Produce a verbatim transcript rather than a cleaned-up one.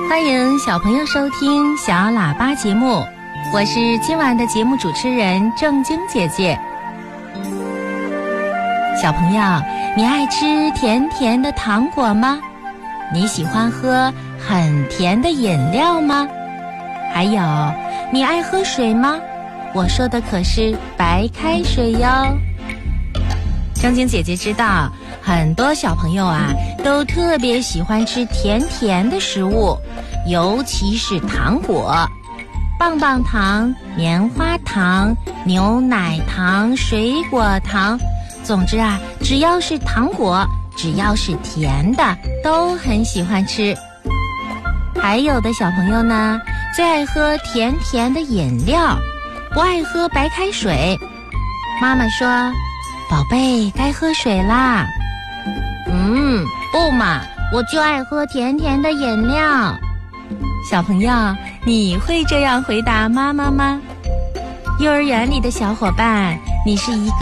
欢迎小朋友收听小喇叭节目，我是今晚的节目主持人正晶姐姐。小朋友，你爱吃甜甜的糖果吗？你喜欢喝很甜的饮料吗？还有，你爱喝水吗？我说的可是白开水哟。正晶姐姐知道，很多小朋友啊，都特别喜欢吃甜甜的食物，尤其是糖果，棒棒糖、棉花糖、牛奶糖、水果糖，总之啊，只要是糖果，只要是甜的，都很喜欢吃。还有的小朋友呢，最爱喝甜甜的饮料，不爱喝白开水。妈妈说，宝贝，该喝水啦。嗯，不嘛，我就爱喝甜甜的饮料。小朋友，你会这样回答妈妈吗？幼儿园里的小伙伴，你是一个